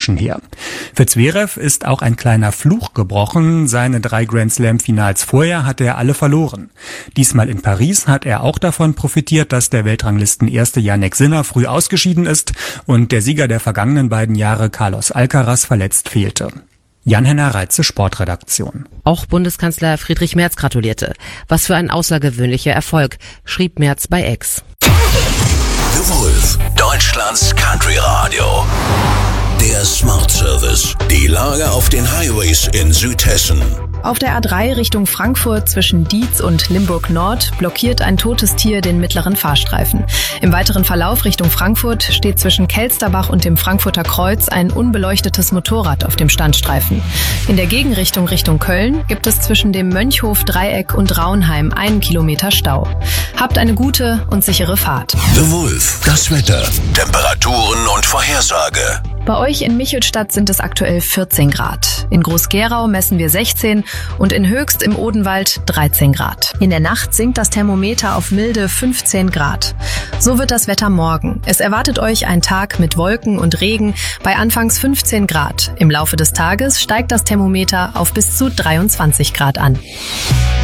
Action her. Für Zverev ist auch ein kleiner Fluch gebrochen. Seine 3 Grand-Slam-Finals vorher hatte er alle verloren. Diesmal in Paris hat er auch davon profitiert, dass der Weltranglisten-Erste Jannik Sinner früh ausgeschieden ist und der Sieger der vergangenen beiden Jahre Carlos Alcaraz verletzt fehlte. Jan-Henner Reitze, Sportredaktion. Auch Bundeskanzler Friedrich Merz gratulierte. Was für ein außergewöhnlicher Erfolg, schrieb Merz bei X. The Wolf, Deutschlands Country-Radio. Der Smart Service. Die Lage auf den Highways in Südhessen. Auf der A3 Richtung Frankfurt zwischen Dietz und Limburg Nord blockiert ein totes Tier den mittleren Fahrstreifen. Im weiteren Verlauf Richtung Frankfurt steht zwischen Kelsterbach und dem Frankfurter Kreuz ein unbeleuchtetes Motorrad auf dem Standstreifen. In der Gegenrichtung Richtung Köln gibt es zwischen dem Mönchhof-Dreieck und Raunheim 1 Kilometer Stau. Habt eine gute und sichere Fahrt. The Wolf, das Wetter, Temperaturen und Vorhersage. Bei euch in Michelstadt sind es aktuell 14 Grad. In Groß-Gerau messen wir 16 und in Höchst im Odenwald 13 Grad. In der Nacht sinkt das Thermometer auf milde 15 Grad. So wird das Wetter morgen. Es erwartet euch ein Tag mit Wolken und Regen bei anfangs 15 Grad. Im Laufe des Tages steigt das Thermometer auf bis zu 23 Grad an.